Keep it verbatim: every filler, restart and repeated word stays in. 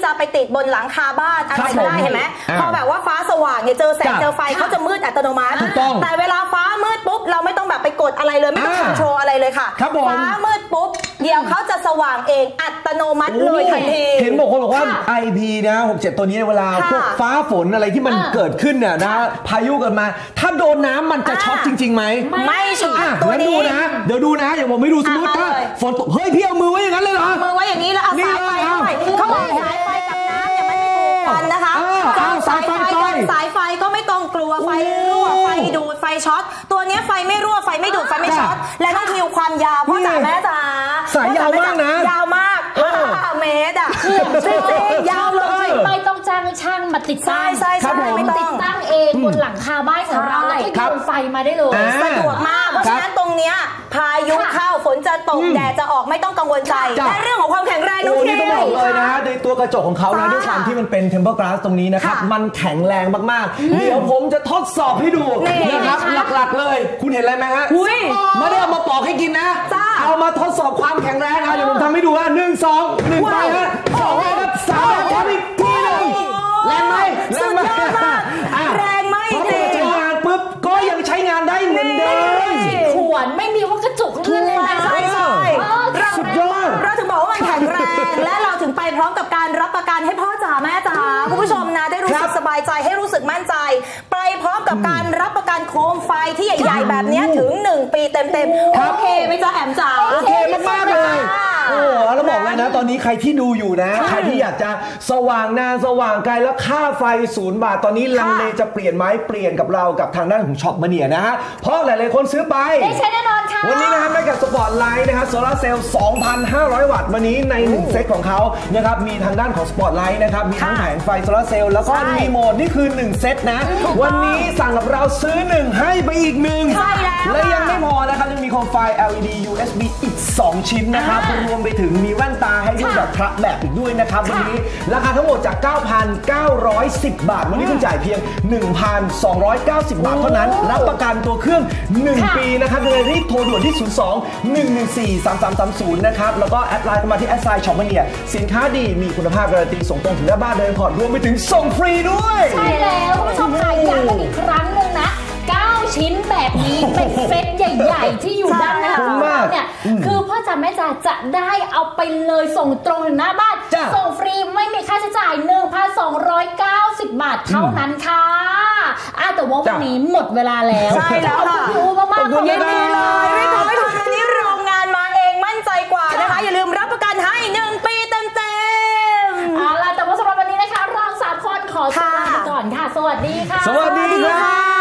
จะไปติดบนหลังคาบ้านอะไรก็ได้เห็นไหมพอแบบว่าฟ้าสว่างเนี่ยเจอแสงเจอไฟเขาจะมืดอัตโนมัติแต่เวลาฟ้ามืดปุ๊บเราไม่ต้องแบบไปกดอะไรเลยไม่ต้องคอนโทรลอะไรเลยค่ะฟ้ามืดปุ๊บเดี๋ยวเขาจะสว่างเองอัตโนมัติเลยทันทีเห็นบอกคนบอกว่า ไอ พี นะหกเจ็ดตัวนี้เวลาพวกฟ้าฝนอะไรที่มันเกิดขึ้นเนี่ยนะพายุกันมาถ้าโดนน้ำมันจะช็อตจริงๆไหมไม่ช็อตตัวนี้ดูนะเดี๋ยวดูนะอย่างผมไม่ดูสมมติถ้าฝนตกเฮ้ยพี่เอามือไว้อย่างนั้นเลยเหรอมือไว้อย่างนี้แล้วเอาสายไฟด้วยเขาบอกสายไฟกับน้ำเนี่ยมันไม่ถูกกันนะคะสายไฟกันสายไฟก็ไม่ต้องกลัวไฟรั่วไฟดูดไฟช็อตตัวนี้ไฟไม่รั่วไฟไม่ดูดไฟไม่ช็อตและต้องคิวความยาวพ่อจ๋าแม่จ๋าสายยาวมากนะยาวมากห้าเมตรอ่ะจริงๆยาวเลยไม่ต้องจ้างช่างมาติดตั้งใช่ใช่ไม่ติดตั้งเองบนหลังคาบ้านของเราแล้วก็โยนไฟมาได้เลยสะดวกมากเพราะฉะนั้นตรงเนี้ยพายุเข้าฝนจะตกแดดจะออกไม่ต้องกังวลใจและเรื่องของความแข็งแรงน้องเทต้องบอกเลยนะในตัวกระจกของเขานะด้วยความที่มันเป็นเทมเปอร์กลาสตรงนี้นะครับมันแข็งแรงมากๆเดี๋ยวผมจะทดสอบให้ดูนะครับหลักๆเลยคุณเห็นอะไรไหมฮะไม่ได้เอามาปอกให้กินนะเอามาทดสอบความแข็งแรงนะเดี๋ยวผมทำให้ดูว่าหนึ่งสองหนึ่งไปฮะสองครับสามครับอีกทีหนึ่งแรงไหมแรงไหมแรงไหมพอใช้งานปุ๊บก็ยังใช้งานได้เหมือนเดิมขวนไม่มีว่ากระจุกเลื่อนเลยนะใช่ใช่สุดยอดเราถึงบอกว่ามันแข็งแรงและเราถึงไปพร้อมกับการรับประกันให้พ่อจ๋าแม่จ๋าคุณผู้ชมนะได้รู้สึกสบายใจให้รู้สึกมั่นใจไปพร้อมกับการรับประกันโคมไฟที่ใหญ่ๆแบบนี้ถึงหนึ่งปีเต็มๆโอเคไหมจ๊ะแอมจ๋าโอเคมากๆเลยโอ้แล้วบอกเลยนะตอนนี้ใครที่ดูอยู่นะใครที่อยากจะสว่างนานสว่างไกลแล้วค่าไฟศูนย์บาทตอนนี้ลังเลจะเปลี่ยนไหมเปลี่ยนกับเรากับทางด้านของช็อปมาเนียนะฮะเพราะหลายๆคนซื้อไปได้ใช้แน่นอนค่ะวันนี้นะครับได้กับสปอร์ตไลท์นะครับโซลาร์เซลล์ สองพันห้าร้อย วัตต์วันนี้ในหนึ่งเซตของเขานะครับมีทางด้านของสปอร์ตไลท์นะครับมีทั้งแผงไฟโซลาร์เซลล์แล้วก็รีโมทนี่คือหนึ่งเซตนะวันนี้สั่งกับเราซื้อหนึ่งให้ไปอีกหนึ่งและยังไม่พอนะครับยังมีโคมไฟ แอล อี ดี ยู เอส บี อีกสองชิ้นนะครับรวมไปถึงมีแว่นตาให้ดูแบบพระแบบอีกด้วยนะครับวันนี้ราคาทั้งหมดจาก เก้าพันเก้าร้อยสิบ บาทวันนี้คุณจ่ายเพียง หนึ่งพันสองร้อยเก้าสิบ บาทเท่านั้นรับประกันตัวเครื่องหนึ่งปีนะครับเลยรีบโทรด่วนที่ศูนย์ สอง หนึ่ง หนึ่ง สี่ สาม สาม สาม ศูนย์นะครับแล้วก็แอดไลน์เข้ามาที่แอดไซน์ช็อปมาเนียสินค้าดีมีคุณภาพการันตีส่งตรงถึงหน้าบ้านโดยผ่อนรวมไปถึงส่งฟรีด้วยใช่แล้วคุณผู้ชมค่ะย้ำกันอีกครั้งนึงนะเก้าชิ้นแบบนี้เป็นเซตใหญ่ๆที่อยู่ด้านหน้าของเราเนี่ยคือพ่อจ๋าแม่จ๋าจะได้เอาไปเลยส่งตรงถึงหน้าบ้านส่งฟรีไม่มีค่าใช้จ่าย หนึ่งพันสองร้อยเก้าสิบ บาทเท่านั้นค่ะอ่ะแต่ว่าวันนี้หมดเวลาแล้วใช่แล้วค่ะขอบคุณมากๆขอบคุณเลยไม่ขอไม่ทันวันนี้โรงงานมาเองมั่นใจกว่านะคะอย่าลืมรับประกันให้หนึ่งปีเต็มๆเอาล่ะแต่ว่าสำหรับวันนี้นะคะเราสามคนขอตัวลาไปก่อนค่ะสวัสดีค่ะสวัสดีค่ะ